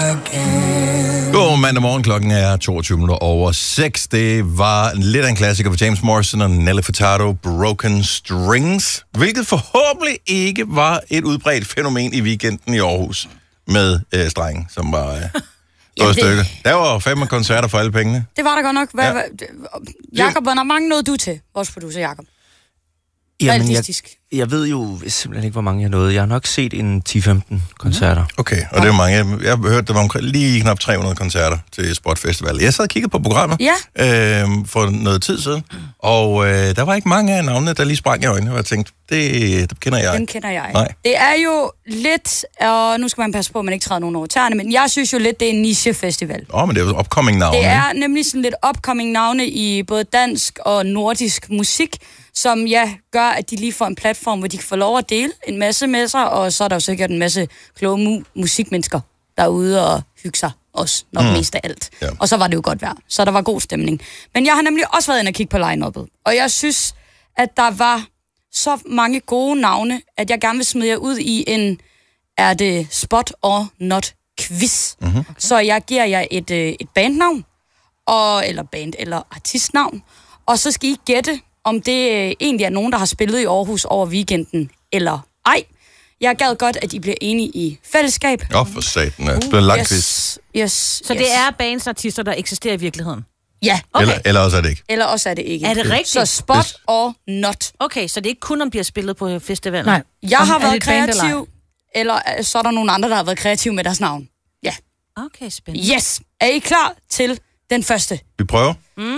God mandag morgen, klokken er 22:06. Det var lidt af en klassiker for James Morrison og Nelly Furtado, Broken Strings, hvilket forhåbentlig ikke var et udbredt fænomen i weekenden i Aarhus med strenge, som var gået stykker. Der var 5 koncerter for alle pengene. Det var der godt nok. Jakob, hvor mange nåede du til, vores producer Jakob? Jamen, jeg ved jo simpelthen ikke, hvor mange jeg nåede. Jeg har nok set en 10-15 koncerter. Okay, og det er mange. Jeg har hørt, der var lige knap 300 koncerter til Spot Festival. Jeg sad og kiggede på programmet for noget tid siden, og der var ikke mange af navnene, der lige sprang i øjnene, og jeg tænkte, det kender jeg. Dem kender jeg. Nej. Det er jo lidt, og nu skal man passe på, at man ikke træder nogen over tæerne, men jeg synes jo lidt, det er en niche-festival. Men det er jo upcoming navne. Det er nemlig sådan lidt upcoming navne i både dansk og nordisk musik, som gør, at de lige får en platform, hvor de kan få lov at dele en masse med sig, og så er der jo sikkert en masse kloge musikmennesker derude og hygge sig også, nok mest af alt. Ja. Og så var det jo godt vejr, så der var god stemning. Men jeg har nemlig også været inde og kigge på line-uppet, og jeg synes, at der var så mange gode navne, at jeg gerne vil smide jer ud i en, er det spot or not quiz. Okay. Så jeg giver jer et bandnavn, eller artistnavn, og så skal I gætte, om det egentlig er nogen, der har spillet i Aarhus over weekenden, eller ej. Jeg gad godt, at I bliver enige i fællesskab. For satan. Det bliver en lang quiz. Yes. Så det er bands artister, der eksisterer i virkeligheden? Ja. Okay. Eller også er det ikke. Eller også er det ikke. Er det rigtigt? Så spot or not. Okay, så det er ikke kun, om de har spillet på festivalen? Nej. Jeg har været kreativ, eller så er der nogen andre, der har været kreative med deres navn. Ja. Okay, spændende. Yes. Er I klar til den første? Vi prøver.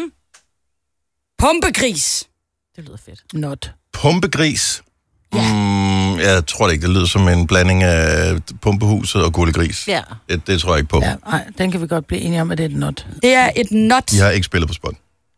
Pumpegris. Det lyder fedt. Not. Pumpegris. Ja. Jeg tror det ikke. Det lyder som en blanding af Pumpehuset og Gullegris. Ja. Det tror jeg ikke på. Ja, nej, den kan vi godt blive enige om, at det er et not. Det er et not. Jeg har ikke spillet på Spot.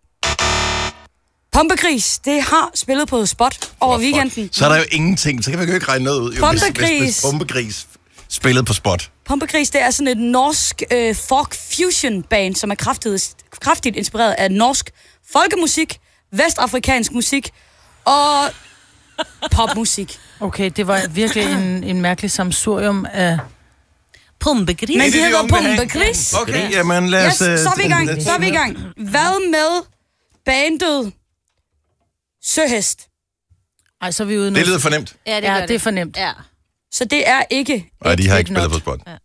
Pumpegris, det har spillet på Spot over weekenden. Så er der jo ingenting. Så kan vi jo ikke regne noget ud. Hvis Pumpegris spillet på Spot. Pumpegris, det er sådan et norsk folk fusion band, som er kraftigt inspireret af norsk folkemusik, vestafrikansk musik og popmusik. Okay, det var virkelig en mærkelig samsurium af Pumpegris. Men det hedder Pumpegris. Okay, jamen lad os... Så er vi i gang. Hvad med bandet Søhest? Ej, så er vi ude nu. Det lyder fornemt. Ja, det er fornemt. Ja. Så det er ikke... Nej, de har ikke spillet på Spot. Ja.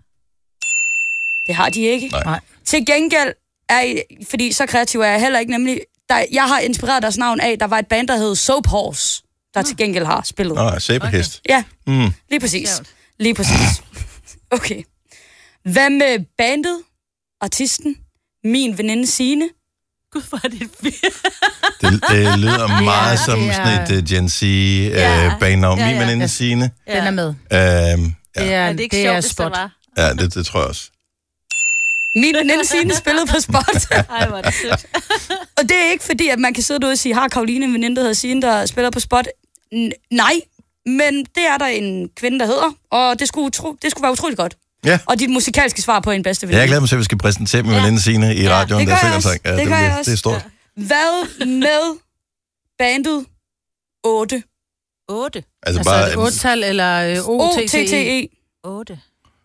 Det har de ikke. Nej. Til gengæld fordi så kreativ er jeg heller ikke, nemlig... Jeg har inspireret deres navn af, der var et band, der hed Soap Horse, der til gengæld har spillet. Sæbehest. Okay. Ja, lige præcis. Lige præcis. Okay. Hvad med bandet, artisten, min veninde Signe? Gud, hvor er det fedt. Det lyder meget som sådan et Gen Z bandnavn. Min veninde Signe. Den er med. Det er ikke sjovt, Spot. Ja, det tror jeg også. Min veninde Signe spillede på Spot. Ej, hvor er det sødt. Og det er ikke fordi, at man kan sidde derude og sige, har Karoline en veninde, der hedder Signe, der spiller på Spot? Nej, men det er der en kvinde, der hedder, og det skulle være utroligt godt. Ja. Og dit musikalske svar på en bedste veninde. Jeg glæder mig til, at vi skal præsentere min veninde Signe i radioen. Det gør jeg også. Det gør jeg også. Det er stort. Hvad med bandet 8? 8? Altså bare... 8-tal eller OTTE? 8.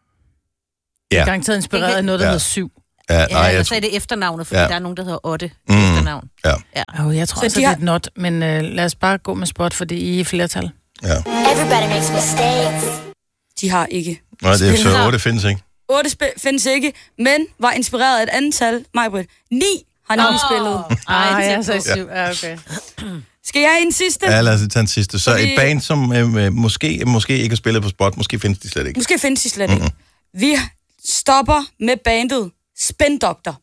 Det er garanteret inspireret af noget, der hedder 7. Jeg sagde det efternavnet, fordi der er nogen, der hedder 8 efternavn. Ja. Jeg tror også, det er et not, men lad os bare gå med Spot, fordi I er flertal. Ja. Everybody makes mistakes. De har ikke. Nej, det er så 8 findes ikke. 8 findes ikke, men var inspireret af et andet tal. Majbrit. 9 har nemlig spillet. Jeg sagde 7. Ja, okay. Skal jeg have en sidste? Ja, lad os tage en sidste. Så et band, som måske ikke har spillet på Spot, måske findes de slet ikke. Måske findes de slet ikke. Vi stopper med bandet Spin Doctor.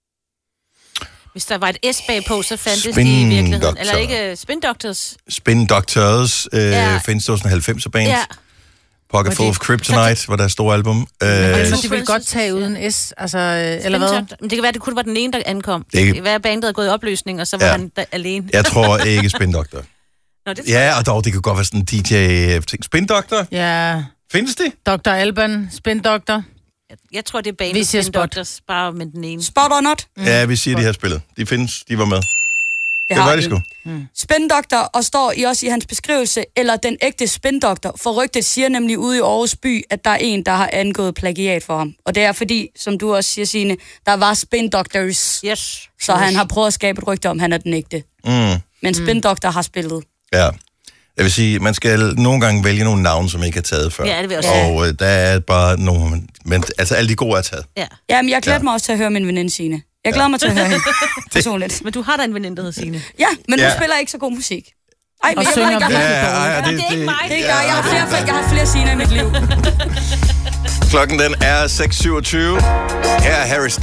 Hvis der var et S bagpå, så fandtes de i virkeligheden. Eller ikke Spin Doctors? Spin Doctors findes der sådan en 90'er-band. Ja. Pocket Full of Kryptonite var der et stort album. Så de ville godt tage uden S, altså, eller hvad? Men det kan være, at det kun var den ene, der ankom. Det kan være, at bandet er gået i opløsning, og så var han alene. Jeg tror ikke Spin Doctor. Og dog, det kan godt være sådan en DJ-ting. Spin Doctor? Ja. Findes det? Dr. Alban, Spin Doctor. Jeg tror, det er bandet Spin Doctors, bare med den ene. Spot or not? Ja, vi siger, de har spillet. De findes, de var med. Det var det sgu. Spindoktor, og står også i hans beskrivelse, eller den ægte spindoktor, for rygtet siger nemlig ude i Aarhus by, at der er en, der har angået plagiat for ham. Og det er fordi, som du også siger, Signe, der var spindoctors. Yes. Så han har prøvet at skabe et rygte om, han er den ægte. Men spindoktor har spillet. Ja. Jeg vil sige, man skal nogle gange vælge nogle navne, som ikke er taget før. Ja, det vil jeg også. Og der er bare nogle... Men altså, alle de gode er taget. Ja. Jamen, jeg glæder mig også til at høre min veninde Signe. Jeg glæder mig til at høre hende personligt. Men du har da en veninde, der hedder Signe. Ja, men nu spiller jeg ikke så god musik. Ej, men og synger det er ikke mig. Det gør jeg. Har flere Signe i mit liv. Klokken den er 6:27. Her er Harry